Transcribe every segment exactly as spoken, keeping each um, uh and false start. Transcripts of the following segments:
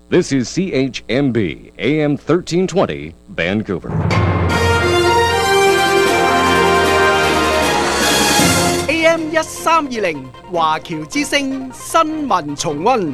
This is C H M B, A M thirteen twenty, Vancouver. A M 一三二零華僑之聲新聞重溫。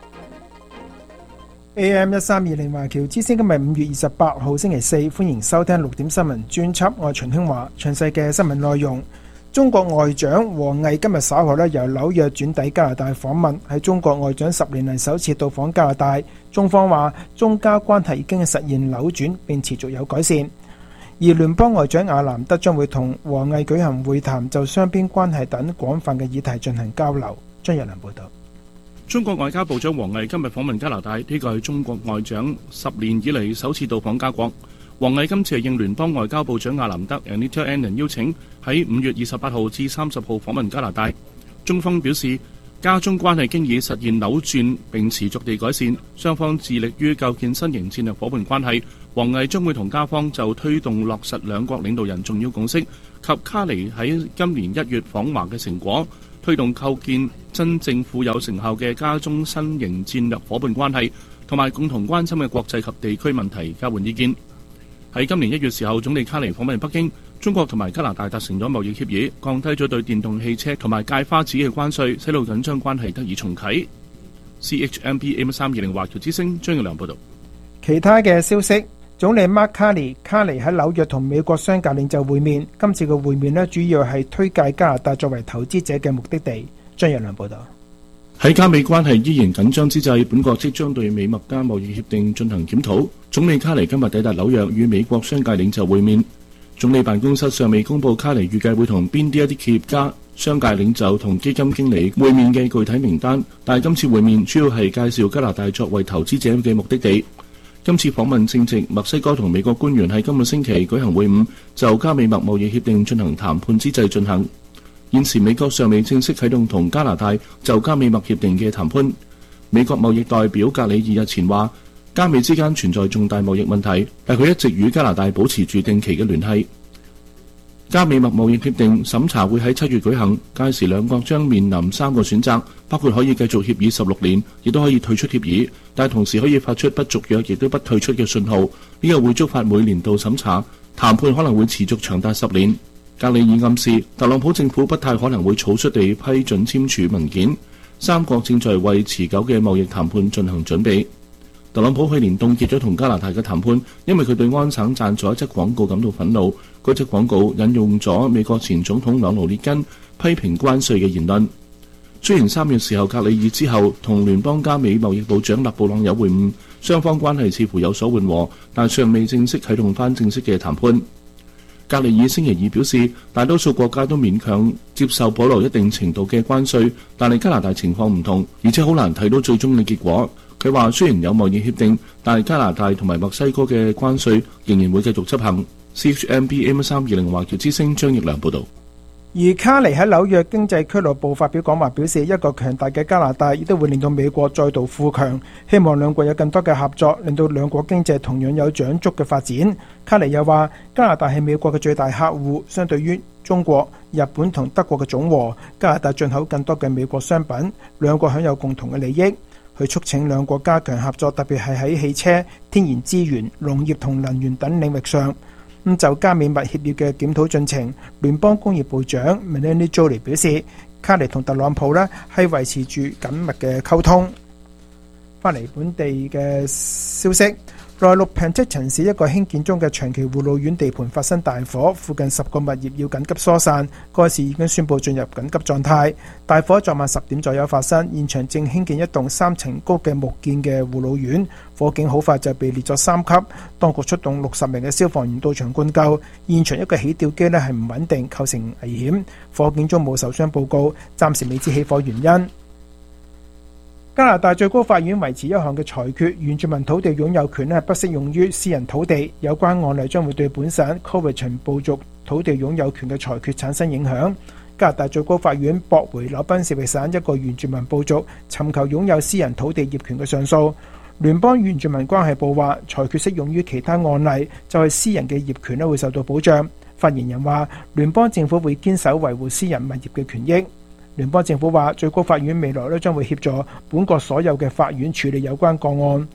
A M 一三二零華僑之聲今日五月二十八號星期四，歡迎收聽六點新聞專輯。我係秦興華，詳細嘅新聞內容。中國外長王毅今日稍後咧由紐約轉抵加拿大訪問，係中國外長十年嚟首次到訪加拿大。中方話中加關係已經實現扭轉並持續有改善。而聯邦外長亞南德將會同王毅舉行會談，就雙邊關係等廣泛嘅議題進行交流。張日良報道。 中國外交部長王毅今日訪問加拿大，呢個係中國外長十年以嚟首次到訪加國。王毅今次係應聯邦外交部長亞南德 Anita Anand 邀請，喺五月二十八號至三十號訪問加拿大。中方表示，加中關係經已實現扭轉並持續地改善，雙方致力於構建新型戰略夥伴關係。王毅將會同加方就推動落實兩國領導人重要共識及卡尼喺今年一月訪華嘅成果，推動構建真正富有成效嘅加中新型戰略夥伴關係，同埋共同關心嘅國際及地區問題交換意見。喺今年一月時候，總理卡尼訪問北京，中國同埋加拿大達成咗貿易協議，降低咗對電動汽車同埋芥花籽嘅關稅，使到緊張關係得以重啟。C H M B A M 三二零華僑之聲張耀良報道。 其他嘅消息，總理 Mark Carney 卡尼喺紐約同美國商界領袖會面，今次嘅會面呢，主要係推介加拿大作為投資者嘅目的地。張耀良報道。 喺加美關係依然緊張之際，本國即將對美墨加貿易協定進行檢討。總理卡尼今日抵達紐約與美國商界領袖會面。總理辦公室尚未公布卡尼預計會同邊啲一啲企業家、商界領袖同基金經理會面嘅具體名單，但係今次會面主要係介紹加拿大作為投資者嘅目的地。今次訪問正值墨西哥同美國官員喺今個星期舉行會晤，就加美墨貿易協定進行談判之際進行。現時美國尚未正式啟動同加拿大就加美墨協定嘅談判。美國貿易代表格里爾日前話，加美之間存在重大貿易問題，但佢一直與加拿大保持住定期嘅聯繫。加美墨貿易協定審查會喺七月舉行，屆時兩國將面臨三個選擇，包括可以繼續協議十六年，亦都可以退出協議，但同時可以發出不續約亦都不退出嘅信號。呢個會觸發每年度審查，談判可能會持續長達十年。格里爾暗示，特朗普政府不太可能會草率地批准簽署文件。三國正在為持久嘅貿易談判進行準備。特朗普去年凍結咗同加拿大嘅談判，因為佢對安省贊助一則廣告感到憤怒。嗰則廣告引用咗美國前總統朗奴列根批評關稅嘅言論。雖然三月時候格里爾之後同聯邦加美貿易部長勒布朗有會晤，雙方關係似乎有所緩和，但尚未正式啟動翻正式嘅談判。格里爾星期二表示，大多數國家都勉強接受保留一定程度嘅關稅，但係加拿大情況唔同，而且好難睇到最終嘅結果。佢話雖然有貿易協定，但係加拿大同埋墨西哥嘅關稅仍然會繼續執行。C H M B A M 三二零華僑之聲張奕良報導。 而卡尼喺紐約經濟俱樂部發表講話，表示一個強大嘅加拿大亦都會令到美國再度富強，希望兩國有更多嘅合作，令到兩國經濟同樣有長足嘅發展。卡尼又話加拿大係美國嘅最大客戶，相對於中國、日本同德國嘅總和，加拿大進口更多嘅美國商品，兩國享有共同嘅利益。去促請兩國加強合作，特別係喺汽車、天然資源、農業同能源等領域上。咁就加美墨協議嘅檢討進程，聯邦工業部長 Melanie Joly 表示，卡尼同特朗普呢係維持住緊密嘅溝通。翻嚟本地嘅消息，內陸平積層市一個興建中嘅長期護老院地盤發生大火，附近十個物業要緊急疏散，該市已經宣布進入緊急狀態。大火昨晚十點左右發生，現場正興建一棟三層高嘅木建嘅護老院，火警好快就被列作三級，當局出動六十名嘅消防員到場灌救。現場一個起吊機呢係唔穩定，構成危險，火警中冇受傷報告，暫時未知起火原因。加拿大最高法院維持一項嘅裁決，原住民土地擁有權咧不適用於私人土地，有關案例將會對本省 Cowichan 部族土地擁有權嘅裁決產生影響。加拿大最高法院駁回紐賓士域省一個原住民部族尋求擁有私人土地業權嘅上訴。聯邦原住民關係部話，裁決適用於其他案例，就係私人嘅業權咧會受到保障。發言人話，聯邦政府會堅守維護私人物業嘅權益。聯邦政府話，最高法院未來咧將會協助本國所有嘅法院處理有關個案。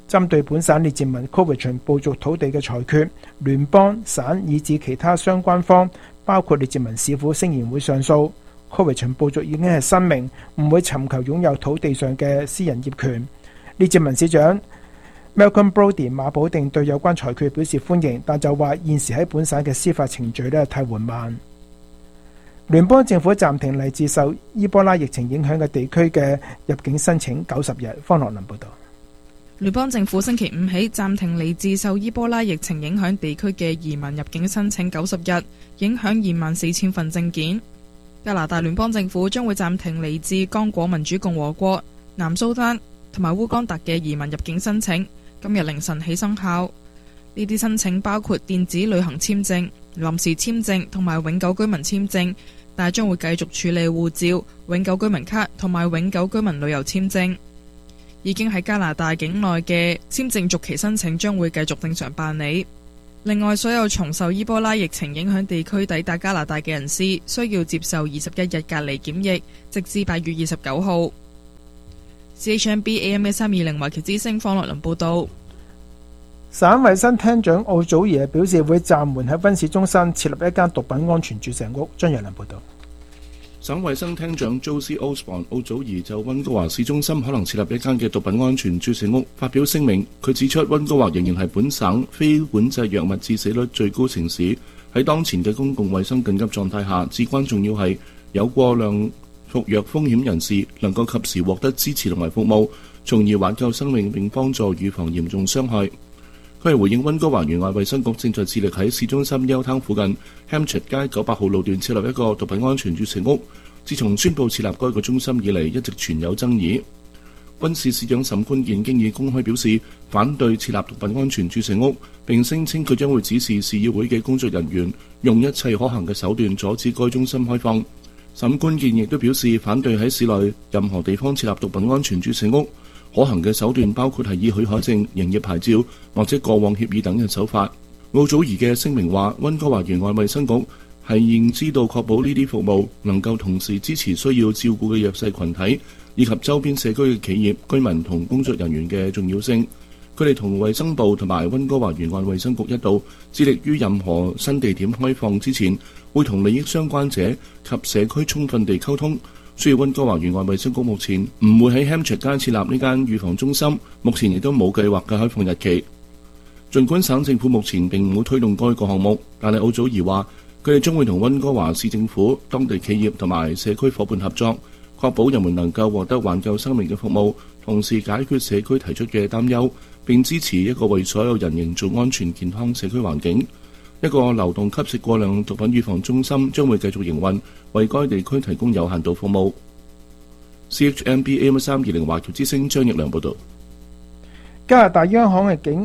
針對本省列治文區域場部族土地嘅裁決，聯邦、省以至其他相關方，包括列治文市府，聲言會上訴。區域場部族已經係聲明唔會尋求擁有土地上嘅私人業權。列治文市長 Malcolm Brody 馬保定對有關裁決表示歡迎，但就話現時喺本省嘅司法程序咧太緩慢。聯邦政府暫停嚟自受伊波拉疫情影響嘅地區嘅入境申請九十日。方樂林報道。 聯邦政府星期五起暫停嚟自受伊波拉疫情影響地區嘅移民入境申請九十日，影響二萬四千份證件。加拿大聯邦政府將會暫停嚟自剛果民主共和國、南蘇丹同埋烏干達嘅移民入境申請，今日凌晨起生效。呢啲申請包括電子旅行簽證、臨時簽證同埋永久居民簽證，但係將會繼續處理護照、永久居民卡同埋永久居民旅遊簽證。已經喺加拿大境內嘅簽證續期申請將會繼續正常辦理。另外，所有從受伊波拉疫情影響地區抵達加拿大嘅人士需要接受二十一日隔離檢疫，直至八月二十九號。C H M B A M 一三二零華僑之聲方樂林報道。 省衛生廳長奧祖兒表示會暫緩喺溫市中心設立一間毒品安全注射屋。張若良報道。 省衛生廳長 Josie Osborne 奧祖兒就溫哥華市中心可能設立一間嘅毒品安全注射屋發表聲明。佢指出，溫哥華仍然係本省非管制藥物致死率最高城市。喺當前嘅公共衛生緊急狀態下，至關重要係有過量服藥風險人士能夠及時獲得支持同埋服務，從而挽救生命並幫助預防嚴重傷害。佢係回應溫哥華沿岸衛生局正在致力喺市中心休灘附近 Hampshire 街九百號路段設立一個毒品安全注射屋。自從宣布設立該個中心以嚟，一直存有爭議。溫市市長沈坤健經已公開表示反對設立毒品安全注射屋，並聲稱佢將會指示市議會嘅工作人員用一切可行嘅手段阻止該中心開放。沈坤健亦都表示反對喺市內任何地方設立毒品安全注射屋。可行嘅手段包括係以許可證、營業牌照或者過往協議等嘅手法。奧祖兒嘅聲明話，溫哥華沿岸衛生局係認知道確保呢啲服務能夠同時支持需要照顧嘅弱勢群體以及周邊社區嘅企業、居民同工作人員嘅重要性。佢哋同衛生部同埋溫哥華沿岸衛生局一道，致力於任何新地點開放之前，會同利益相關者及社區充分地溝通。需要溫哥華沿岸衛生局目前唔會喺 Hampshire 街設立呢間預防中心，目前亦都冇計劃嘅開放日期。儘管省政府目前並冇推動該個項目，但係奧祖兒話佢哋將會同溫哥華市政府、當地企業同埋社區伙伴合作，確保人們能夠獲得挽救生命嘅服務，同時解決社區提出嘅擔憂，並支持一個為所有人營造安全健康社區環境。一個流動吸食過量毒品預防中心將會繼續營運，為該地區提供有限度服務。C H M B A M 三二零華僑之聲張奕良報道。 加拿大央行嘅警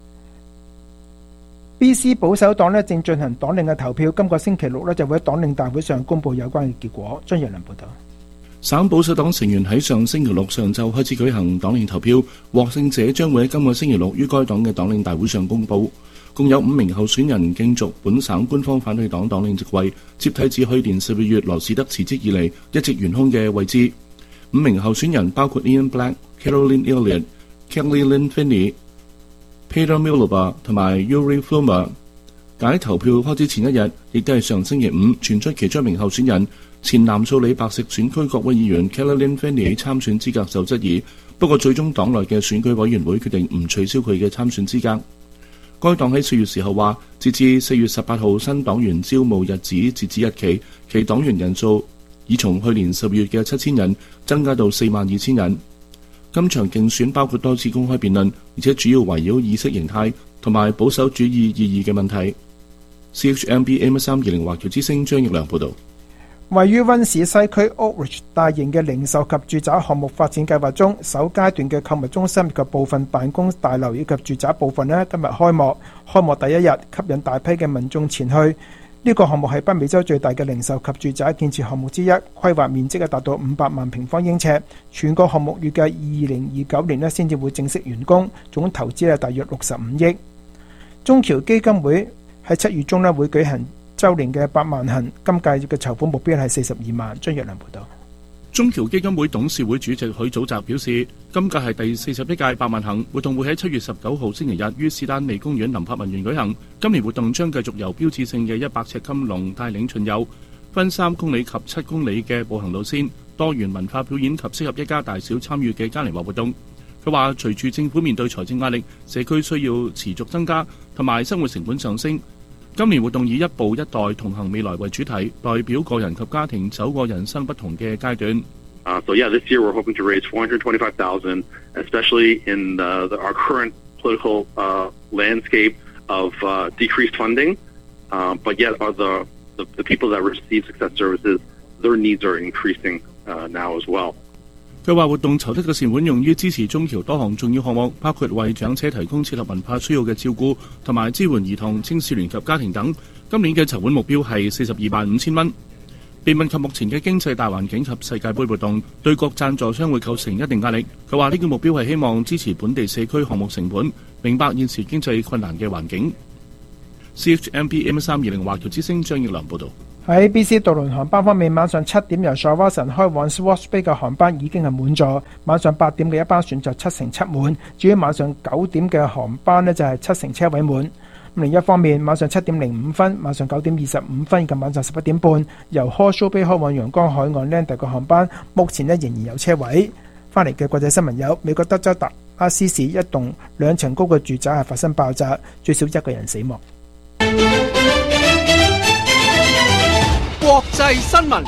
B C 保守黨咧正進行黨領嘅投票，今個星期六咧就會喺黨領大會上公佈有關嘅結果。張奕良報道。 省保守黨成員喺上星期六上晝開始舉行黨領投票，獲勝者將會喺今個星期六於該黨嘅黨領大會上公佈。共有五名候選人競逐本省官方反對黨黨領席位，接替自去年十二月羅士德辭職以嚟一直懸空嘅位置。五名候選人包括 Ian Black、Caroline Elliott、Kelly Lynn Finney、Peter Miliband 同埋 Yuri Flummer。喺投票開始前一日，亦都係上星期五，傳出其中一名候選人前南素里白石選區國會議員 Kelly Lynn Finney 參選資格受質疑，不過最終黨內嘅選舉委員會決定唔取消佢嘅參選資格。該黨喺四月時候話，截至四月十八號新黨員招募日子截止日期，其黨員人數已從去年十月嘅七千人增加到四萬二千人。今場競選包括多次公開辯論，而且主要圍繞意識形態同埋保守主義意義嘅問題。C H M B A 三二零華僑之聲張奕良報道。 位於溫市西區 Oakridge 大型嘅零售及住宅項目發展計劃中，首階段嘅購物中心及部分辦公大樓以及住宅部分呢，今日開幕。開幕第一日吸引大批嘅民眾前去。呢、這個項目係北美洲最大嘅零售及住宅建設項目之一，規劃面積係達到五百萬平方英尺。全個項目預計二零二九年呢先至會正式完工，總投資係大約六十五億。中僑基金會喺七月中呢會舉行周年嘅百萬行，今屆嘅籌款目標係四十二萬。張若良報道。 中僑基金會董事會主席許祖澤表示，今屆係第四十一屆百萬行活動，會喺七月十九號星期日於士丹利公園林柏文園舉行。今年活動將繼續由標誌性嘅一百尺金龍帶領巡遊，分三公里及七公里嘅步行路線，多元文化表演及適合一家大小參與嘅嘉年華活動。佢話，隨住政府面對財政壓力，社區需要持續增加，同埋生活成本上升。今年活動以一步一代同行未來為主題，代表個人及家庭走過人生不同嘅階段。 Uh, so yeah, this year we're hoping to raise four hundred twenty-five thousand dollars, especially in the, the, our current political uh, landscape of uh, decreased funding. Uh, but yet, are the, the the people that receive success services, their needs are increasing uh, now as well. 佢話活動籌得嘅善款用於支持中僑多項重要項目，包括為長者提供切合文化需要嘅照顧，同埋支援兒童、青少年及家庭等。今年嘅籌款目標係四十二萬五千蚊。被問及目前嘅經濟大環境及世界盃活動對各贊助商會構成一定壓力，佢話呢個目標係希望支持本地社區項目成本，明白現時經濟困難嘅環境。C H M B M 三二零華僑之聲張奕良報導。 喺 B C 渡輪航班方面，晚上七點由 Shawson 開往 Swartz Bay 嘅航班已經係滿座，晚上八點嘅一班船就七成七滿，至於晚上九點嘅航班呢，就係七成車位滿。另一方面，晚上七點零五分、晚上九點二十五分以及晚上十一點半由 Horseshoe Bay 開往陽江海岸 Lander 嘅航班，目前呢仍然有車位。翻嚟嘅國際新聞有：美國德州達拉斯市一棟兩層高嘅住宅係發生爆炸，最少一個人死亡。 國際新聞。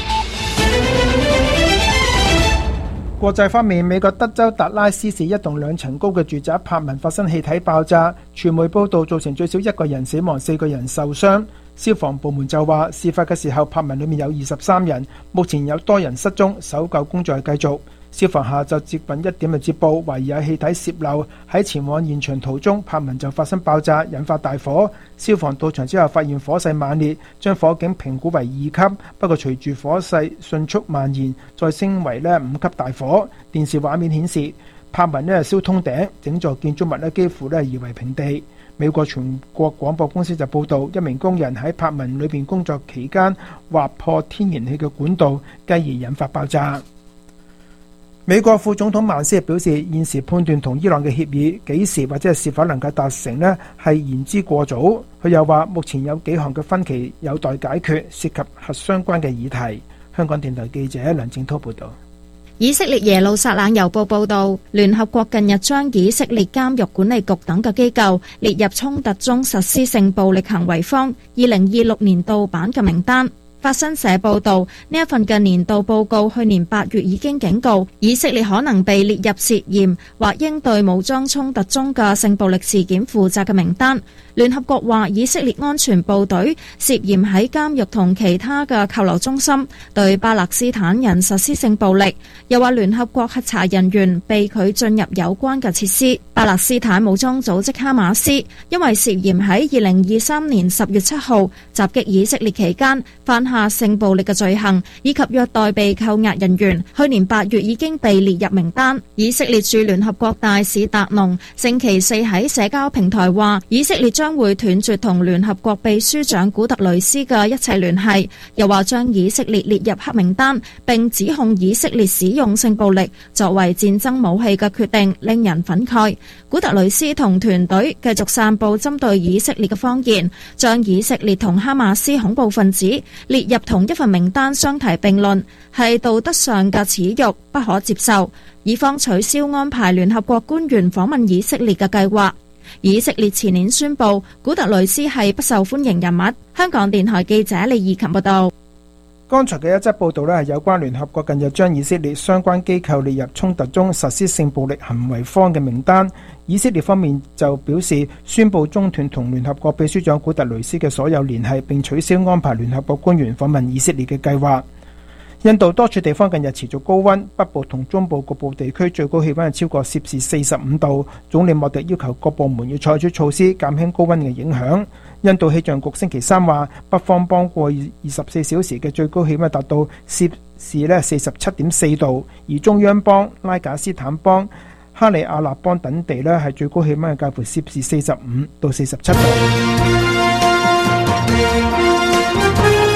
國際方面，美國德州達拉斯市一棟兩層高嘅住宅柏文發生氣體爆炸，傳媒報道造成最少一個人死亡，四個人受傷。消防部門就話，事發嘅時候柏文裏面有二十三人，目前有多人失蹤，搜救工作係繼續。消防下晝接近一點嘅接報，懷疑有氣體洩漏，喺前往現場途中，柏文就發生爆炸，引發大火。消防到場之後發現火勢猛烈，將火警評估為二級，不過隨住火勢迅速蔓延，再升為呢五級大火。電視畫面顯示，柏文呢燒通頂，整座建築物呢幾乎呢夷為平地。美國全國廣播公司就報道，一名工人喺柏文裏邊工作期間劃破天然氣嘅管道，繼而引發爆炸。美國副總統曼斯表示，現時判斷同伊朗嘅協議幾時或者係是否能夠達成呢係言之過早。佢又話，目前有幾項嘅分歧有待解決，涉及核相關嘅議題。香港電台記者梁正滔報導。 以色列耶路撒冷郵報報導，聯合國近日將以色列監獄管理局等嘅機構列入衝突中實施性暴力行為方二零二六年度版嘅名單。法新社報道，呢一份嘅年度報告去年八月已經警告，以色列可能被列入涉嫌或應對武裝衝突中嘅性暴力事件負責嘅名單。聯合國話，以色列安全部隊涉嫌喺監獄同其他嘅扣留中心對巴勒斯坦人實施性暴力，又話聯合國核查人員被拒進入有關嘅設施。巴勒斯坦武裝組織哈馬斯因為涉嫌喺二零二三年十月七號襲擊以色列期間犯下性暴力嘅罪行，以及虐待被扣押人員，去年八月已經被列入名單。以色列駐聯合國大使達農星期四喺社交平台話，以色列將會斷絕同聯合國秘書長古特雷斯嘅一切聯繫，又話將以色列列入黑名單，並指控以色列使用性暴力作為戰爭武器嘅決定令人憤慨。古特雷斯同團隊繼續散佈針對以色列嘅謊言，將以色列同哈馬斯恐怖分子列入同一份名單相提並論，係道德上嘅恥辱，不可接受。以方取消安排聯合國官員訪問以色列嘅計劃。以色列前年宣布古特雷斯係不受歡迎人物。香港電台記者李義琴報道。 剛才嘅一則報道呢，係有關聯合國近日將以色列相關機構列入衝突中實施性暴力行為方嘅名單。以色列方面就表示宣布中斷同聯合國秘書長古特雷斯嘅所有聯繫，並取消安排聯合國官員訪問以色列嘅計劃。印度多處地方近日持續高溫，北部同中部局部地區最高氣溫係超過攝氏四十五度。總理莫迪要求各部門要採取措施減輕高溫嘅影響。印度氣象局星期三話，北方邦過二十四小時嘅最高氣溫達到攝氏呢四十七點四度，而中央邦、拉賈斯坦邦、哈里亞納邦等地呢係最高氣溫係介乎攝氏四十五到四十七度。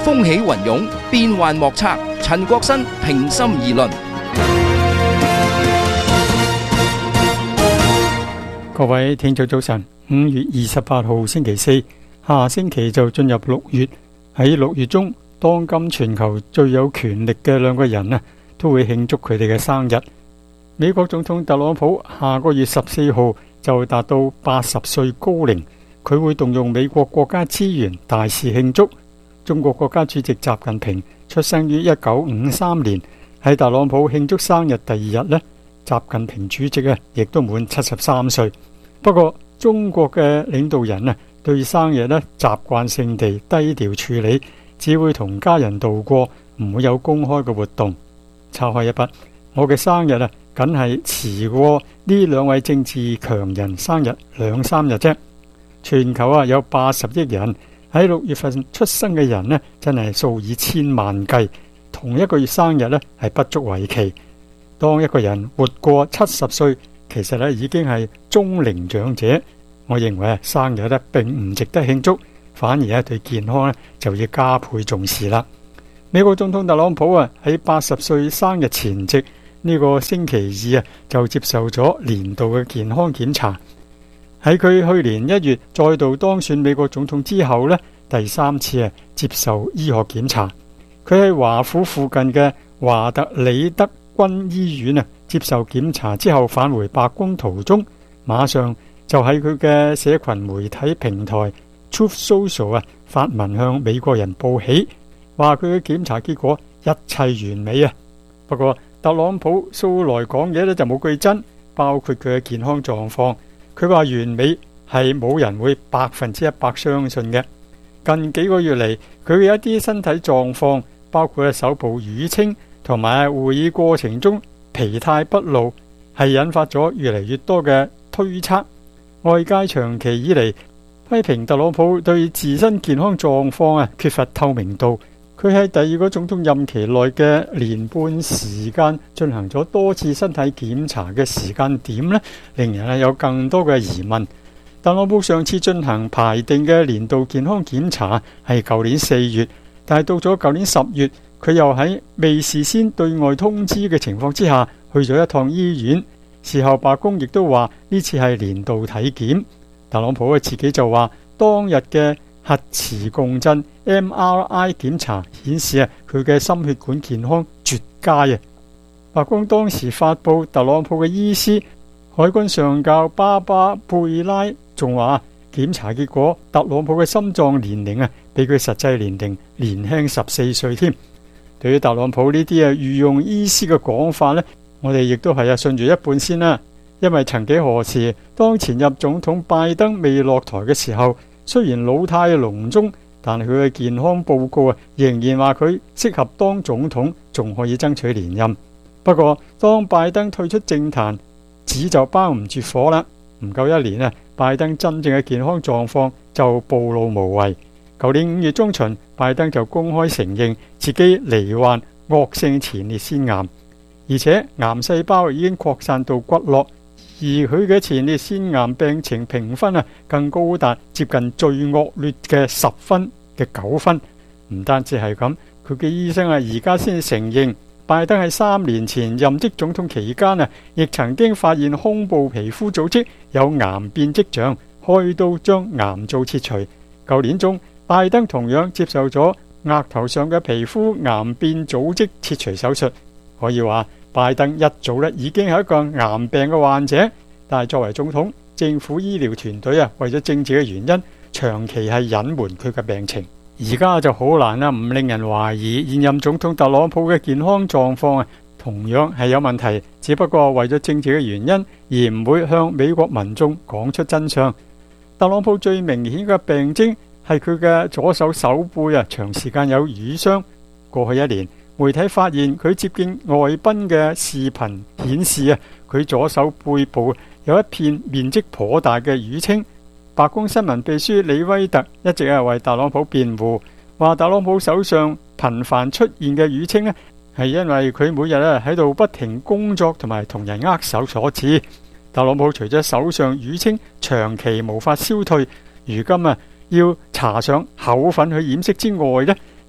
風起雲湧，變幻莫測。陳國新平心而論。 各位聽眾早晨，五月二十八號星期四，下星期就進入六月。喺六月中，當今全球最有權力嘅兩個人啊，都會慶祝佢哋嘅生日。美國總統特朗普下個月十四號就達到八十歲高齡，佢會動用美國國家資源大肆慶祝。中國國家主席習近平出生於一九五三年，喺特朗普慶祝生日第二日呢，習近平主席啊亦都滿七十三歲。不過中國嘅領導人啊對生日呢習慣性地低調處理，只會同家人度過，唔會有公開嘅活動。抄開一筆，我嘅生日啊梗係遲過呢兩位政治強人生日兩三日啫。全球啊有八十億人，喺六月份出生嘅人呢真係數以千萬計，同一個月生日呢係不足為奇。當一個人活過七十歲，其實咧已經係中齡長者。我認為啊生日咧並唔值得慶祝，反而咧對健康咧就要加倍重視啦。美國總統特朗普啊喺八十歲生日前夕呢個星期二啊就接受咗年度嘅健康檢查。喺佢去年一月再度當選美國總統之後咧，第三次啊接受醫學檢查。佢喺華府附近嘅華特里德軍醫院啊接受檢查之後返回白宮途中，馬上就喺佢嘅社群媒體平台 Truth Social 啊發文向美國人報喜，話佢嘅檢查結果一切完美啊。不過特朗普素來講嘢咧就冇句真，包括佢嘅健康狀況。佢話完美係冇人會百分之一百相信嘅。近幾個月嚟，佢嘅一啲身體狀況，包括手部淤青同埋會議過程中疲態不露，係引發咗越嚟越多嘅推測。外界長期以嚟批評特朗普對自身健康狀況啊缺乏透明度。佢喺第二個總統任期內嘅年半時間進行咗多次身體檢查嘅時間點呢，令人係有更多嘅疑問。特朗普上次進行排定嘅年度健康檢查係舊年四月，但係到咗舊年十月，佢又喺未事先對外通知嘅情況之下去咗一趟醫院。事後白宮亦都話呢次係年度體檢。特朗普自己就話當日嘅核磁共振 M R I 檢查顯示啊，佢嘅心血管健康絕佳啊！白宮當時發佈特朗普嘅醫師海軍上校巴巴貝拉仲話檢查結果特朗普嘅心臟年齡啊比佢實際年齡年輕十四歲添。對於特朗普呢啲啊御用醫師嘅講法呢，我哋亦都係啊信住一半先啦。因為曾幾何時，當前任總統拜登未落台嘅時候，雖然老態龍鍾，但係佢嘅健康報告啊，仍然話佢適合當總統，仲可以爭取連任。不過，當拜登退出政壇，紙就包唔住火啦。唔夠一年啊，拜登真正嘅健康狀況就暴露無遺。舊年五月中旬，拜登就公開承認自己罹患惡性前列腺癌，而且癌細胞已經擴散到骨骼。而佢嘅前列腺癌病情評分啊，更高達接近最惡劣嘅十分嘅九分。唔單止係咁，佢嘅醫生啊，而家先承認拜登喺三年前任職總統期間啊，亦曾經發現胸部皮膚組織有癌變跡象，開刀將癌灶切除。舊年中，拜登同樣接受咗額頭上嘅皮膚癌變組織切除手術。可以話拜登一早咧已經係一個癌病嘅患者，但係作為總統，政府醫療團隊啊為咗政治嘅原因，長期係隱瞞佢嘅病情。而家就好難啦，唔令人懷疑現任總統特朗普嘅健康狀況啊，同樣係有問題，只不過為咗政治嘅原因，而唔會向美國民眾講出真相。特朗普最明顯嘅病徵係佢嘅左手手背啊，長時間有瘀傷。過去一年，媒體發現佢接見外賓嘅視頻顯示啊，佢左手背部有一片面積頗大嘅淤青。白宮新聞秘書李威特一直係為特朗普辯護，話特朗普手上頻繁出現嘅淤青呢，係因為佢每日咧喺度不停工作同埋同人握手所致。特朗普除咗手上淤青長期無法消退，如今啊要搽上口粉去掩飾之外呢，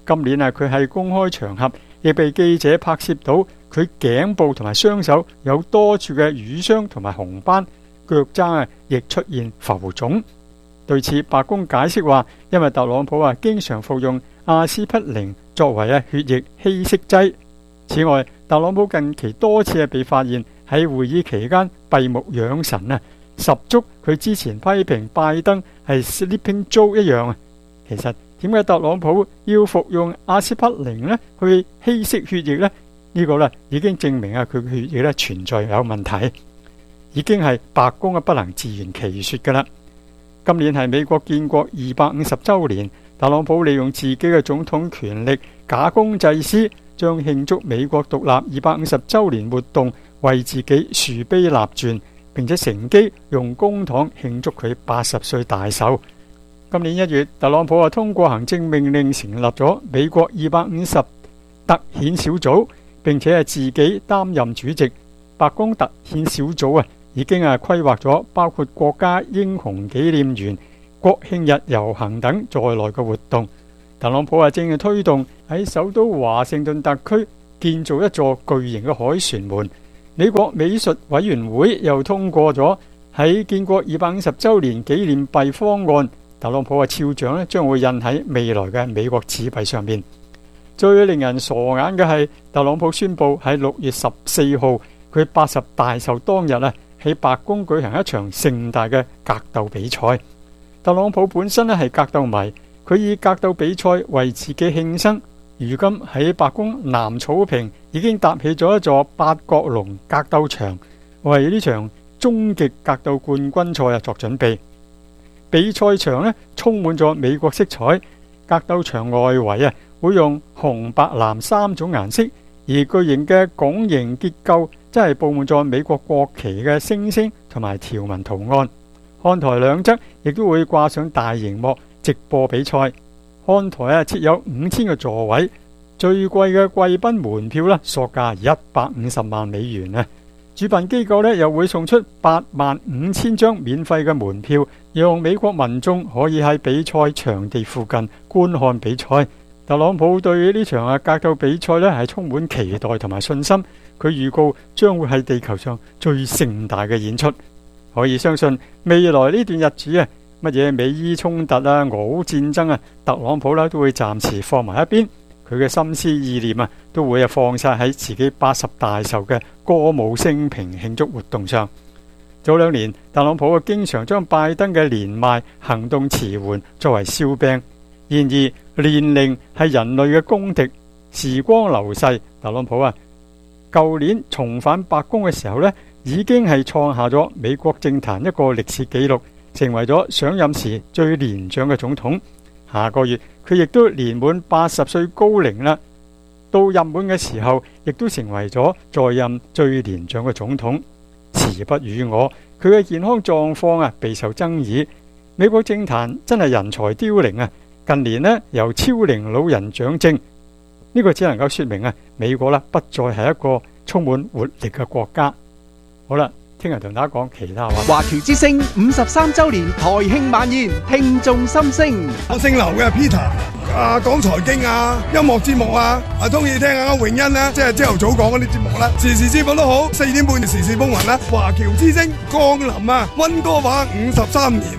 今年啊，佢喺公開場合亦被記者拍攝到佢頸部同埋雙手有多處嘅瘀傷同埋紅斑，腳踭啊亦出現浮腫。對此，白宮解釋話，因為特朗普啊經常服用阿司匹靈作為啊血液稀釋劑。此外，特朗普近期多次係被發現喺會議期間閉目養神啊，十足佢之前批評拜登係 Sleeping Joe 一樣啊。其實點解特朗普要服用阿司匹靈呢去稀釋血液呢？呢、這個呢已經證明啊佢嘅血液呢存在有問題，已經係白宮嘅不能自圓其說噶啦。今年係美國建國二百五十週年，特朗普利用自己嘅總統權力假公濟私，將慶祝美國獨立二百五十週年活動為自己樹碑立傳，並且乘機用公帑慶祝佢八十歲大壽。今年一月，特朗普啊通過行政命令成立咗美國二百五十特遣小組，並且係自己擔任主席。白宮特遣小組啊已經係規劃咗包括國家英雄紀念園、國慶日遊行等在內嘅活動。特朗普啊正係推動喺首都華盛頓特區建造一座巨型嘅凱旋門。美國美術委員會又通過咗喺建國二百五十週年紀念幣方案。特朗普啊肖像咧將會印喺未來嘅美國紙幣上面。最令人傻眼嘅係，特朗普宣布喺六月十四號佢八十大壽當日啊，喺白宮舉行一場盛大嘅格鬥比賽。特朗普本身咧係格鬥迷，佢以格鬥比賽為自己慶生。如今喺白宮南草坪已經搭起咗一座八角籠格鬥場，為呢場終極格鬥冠軍賽啊作準備。比賽場咧充滿咗美國色彩，格鬥場外圍啊會用紅、白、藍三種顏色，而巨型嘅拱形結構真係佈滿咗美國國旗嘅星星同埋條紋圖案。看台兩側亦都會掛上大螢幕直播比賽。看台啊設有五千個座位，最貴嘅貴賓門票啦，索價一百五十萬美元啊！主辦機構咧又會送出八萬五千張免費嘅門票，讓美國民眾可以喺比賽場地附近觀看比賽。特朗普對呢場啊格鬥比賽咧係充滿期待同埋信心，佢預告將會係地球上最盛大嘅演出。可以相信未來呢段日子啊，乜嘢美伊衝突啊、俄烏戰爭啊，特朗普啦都會暫時放埋一邊。佢嘅心思意念啊，都會啊放晒喺自己八十大壽嘅歌舞升平慶祝活動上。早兩年，特朗普啊經常將拜登嘅年邁、行動遲緩作為笑柄。然而，年齡係人類嘅公敵，時光流逝，特朗普啊，舊年重返白宮嘅時候呢，已經係創下咗美國政壇一個歷史紀錄，成為咗上任時最年長嘅總統。下個月佢亦都年滿八十歲高齡啦，到任滿嘅時候，亦都成為咗在任最年長嘅總統。時不與我，佢嘅健康狀況啊備受爭議。美國政壇真係人才凋零啊！近年呢，由超齡老人掌政，呢、這個只能夠說明啊，美國啦不再係一個充滿活力嘅國家。好啦。聽日同大家講其他話。 華僑之聲五十三週年台慶晚宴，聽眾心聲。 我姓劉嘅 Peter， 啊講財經啊、音樂節目啊，啊中意聽下詠欣啦，即係朝頭早講嗰啲節目啦，時時節目都好，四點半時事風雲啦。華僑之聲降臨啊，溫哥華五十三年。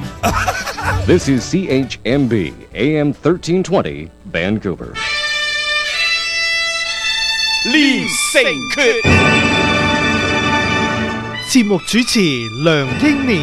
This is C H M B A M thirteen twenty Vancouver。 連城訣。節目主持梁英年。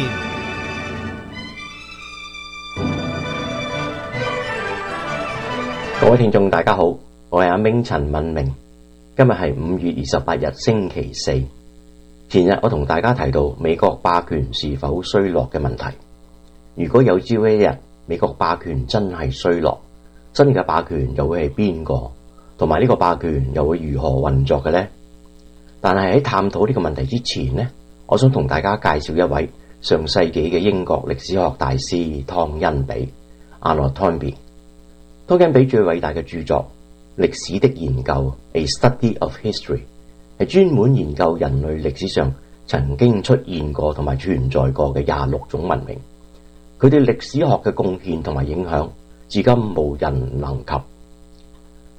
各位聽眾大家好，我係阿明陳敏明。今日係五月二十八日星期四。前日我同大家提到美國霸權是否衰落嘅問題。如果有朝一日美國霸權真係衰落，新嘅霸權又會係邊個？同埋呢個霸權又會如何運作嘅呢？但係喺探討呢個問題之前呢，我想同大家介紹一位上世紀嘅英國歷史學大師湯恩比 Arnold Toynbee。湯恩比最偉大嘅著作《歷史的研究》A Study of History 係專門研究人類歷史上曾經出現過同埋存在過嘅廿六種文明，佢對歷史學嘅貢獻同埋影響至今無人能及。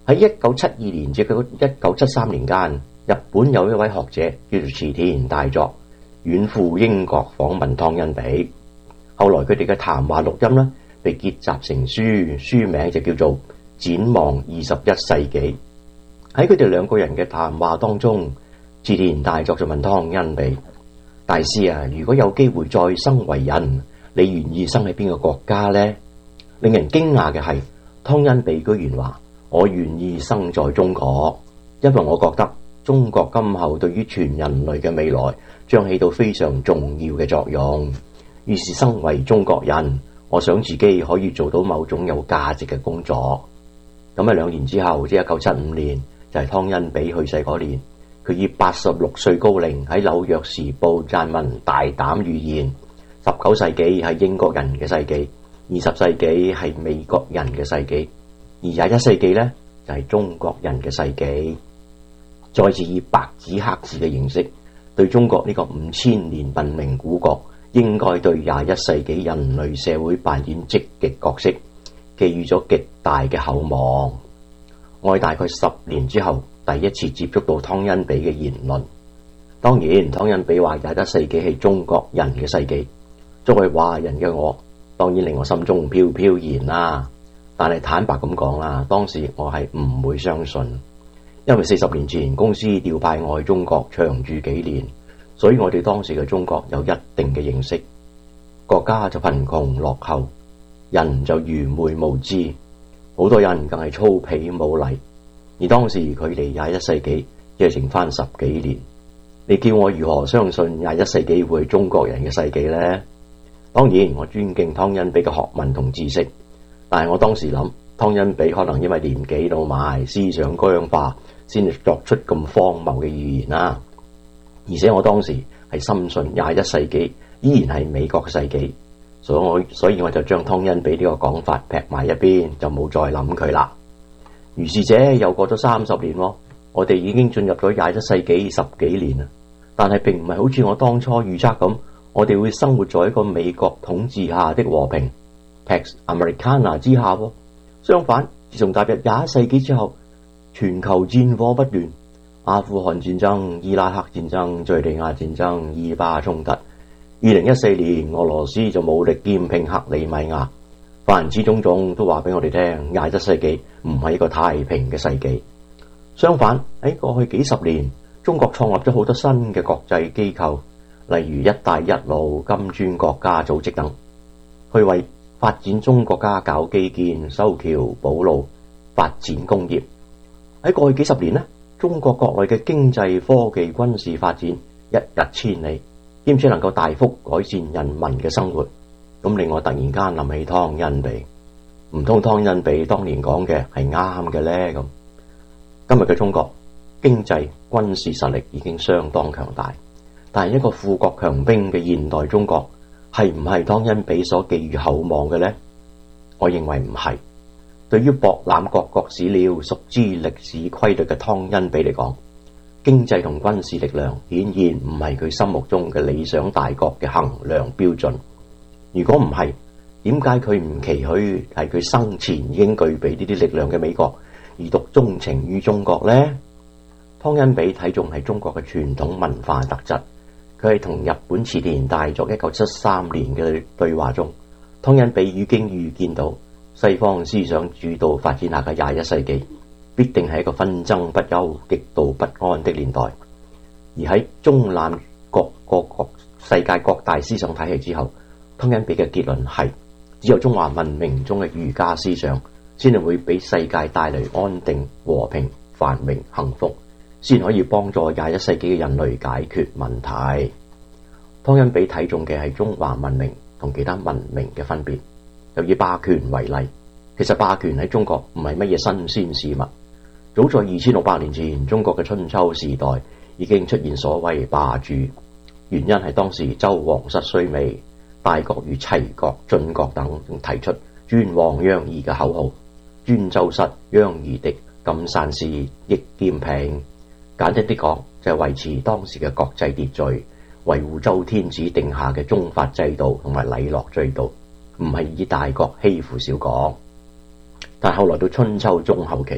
喺一九七二年至一九七三年間，日本有一位學者叫做池田大作，遠赴英國訪問湯恩比。後來佢哋嘅談話錄音呢，被結集成書，書名就叫做《展望二十一世紀》。喺佢哋兩個人嘅談話當中，池田大作就問湯恩比：大師啊，如果有機會再生為人，你願意生喺邊個國家呢？令人驚訝嘅係，湯恩比居然話：我願意生在中國，因為我覺得中國今後對於全人類嘅未來將起到非常重要嘅作用。於是生為中國人，我想自己可以做到某種有價值嘅工作。咁喺兩年之後，即係一九七五年，就係湯恩比去世嗰年，佢以八十六歲高齡喺紐約時報撰文，大膽預言十九世紀係英國人嘅世紀，二十世紀係美國人嘅世紀，而廿一世紀呢，就係中國人嘅世紀。再次以白紙黑字嘅形式，對中國呢個五千年文明古國應該對廿一世紀人類社會扮演積極角色，寄予咗極大嘅厚望。我喺大概十年之後第一次接觸到湯恩比嘅言論。當然，湯恩比話廿一世紀係中國人嘅世紀，作為華人嘅我，當然令我心中飄飄然啦。但係坦白咁講啦，當時我係唔會相信，因為四十年前公司調派我去中國長住幾年，所以我哋當時嘅中國有一定嘅認識。國家就貧窮落後，人就愚昧無知，好多人更係粗鄙無禮。而當時佢哋廿一世紀只係剩翻十幾年，你叫我如何相信廿一世紀會係中國人嘅世紀呢？當然，我尊敬湯恩比嘅學問同知識，但係我當時諗，湯恩比可能因為年紀老邁，思想僵化，先至作出咁荒謬嘅預言啦。而且我當時係深信廿一世紀依然係美國嘅世紀，所以我所以我就將湯恩比呢個講法劈埋一邊，就冇再諗佢啦。如是者又過咗三十年，我哋已經進入咗廿一世紀十幾年啦。但係並唔係好似我當初預測咁，我哋會生活在一個美國統治下的和平 Pax Americana 之下。相反，自從踏入廿一世紀之後，全球戰火不斷，阿富汗戰爭、伊拉克戰爭、敘利亞戰爭、以巴衝突。二零一四年，俄羅斯就武力兼併克里米亞。凡此種種都話俾我哋聽，廿一世紀唔係一個太平嘅世紀。相反，喺過去幾十年，中國創立咗好多新嘅國際機構，例如一帶一路、金磚國家組織等，去為發展中國家搞基建、修橋補路、發展工業。喺過去幾十年呢，中國國內嘅經濟、科技、軍事發展一日千里，兼且能夠大幅改善人民嘅生活。咁令我突然間諗起湯恩比，唔通湯恩比當年講嘅係啱嘅呢？咁今日嘅中國經濟、軍事實力已經相當強大，但係一個富國強兵嘅現代中國係唔係湯恩比所寄予厚望嘅呢？我認為唔係。對於博覽各國史料、熟知歷史規律嘅湯恩比嚟講，經濟同軍事力量顯然唔係佢心目中嘅理想大國嘅衡量標準。如果唔係，點解佢唔期許係佢生前已經具備呢啲力量嘅美國，而獨鍾情於中國呢？湯恩比睇重係中國嘅傳統文化特質。佢係同日本池田大作一九七三年嘅對話中，湯恩比已經預見到西方思想主導發展下嘅廿一世紀必定係一個紛爭不休、極度不安的年代。而喺中南各個國世界各大思想體系之後，湯恩比嘅結論係，只有中華文明中嘅儒家思想先係會俾世界帶嚟安定、和平、繁榮、幸福，先可以幫助廿一世紀嘅人類解決問題。湯恩比睇重嘅係中華文明同其他文明嘅分別。就以霸權為例，其實霸權喺中國唔係乜嘢新鮮事物。早在二千六百年前，中國嘅春秋時代已經出現所謂霸主，原因係當時周王室衰微，大國如齊國、晉國等提出尊王攘夷嘅口號，尊周室、攘夷狄、金山寺、易兼平。簡單啲講，就係維持當時嘅國際秩序，維護周天子定下嘅宗法制度同埋禮樂制度，唔係以大國欺負小國。但後來到春秋中後期，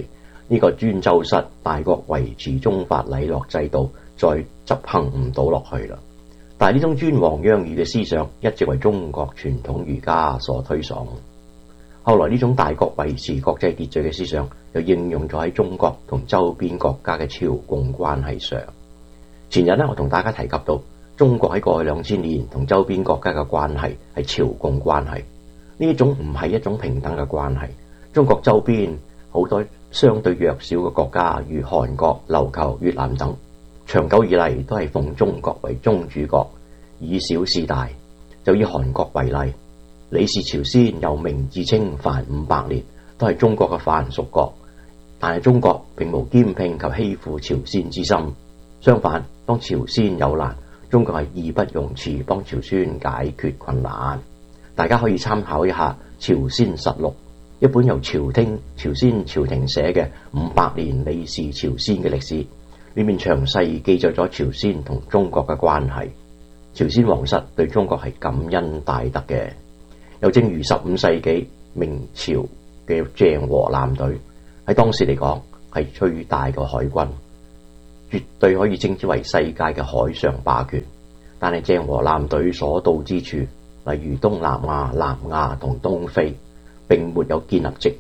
呢個專州室大國維持宗法禮樂制度再執行唔到落去啦。但係呢種尊王攘夷嘅思想一直為中國傳統儒家所推崇。後來呢種大國維持國際秩序嘅思想又應用咗喺中國同周邊國家嘅朝貢關係上。前日呢，我同大家提及到中國喺過去兩千年同周邊國家嘅關係係朝貢關係，呢種唔係一種平等嘅關係。中國周邊好多相對弱小嘅國家，如韓國、琉球、越南等，長久以嚟都係奉中國為宗主國，以小事大。就以韓國為例，李氏朝鮮由明至清凡五百年，都係中國嘅藩屬國，但係中國並無兼併及欺負朝鮮之心。相反，當朝鮮有難，中國係義不容辭幫朝鮮解決困難。大家可以參考一下《朝鮮實錄》，一本由朝廷朝鮮朝廷寫嘅五百年李氏朝鮮嘅歷史，裏面詳細記載咗朝鮮同中國嘅關係。朝鮮皇室對中國係感恩戴德嘅。又正如十五世紀明朝嘅鄭和艦隊，喺當時嚟講係最大嘅海軍，絕對可以稱之為世界嘅海上霸權。但係鄭和艦隊所到之處，例如東南亞、南亞同東非，並沒有建立直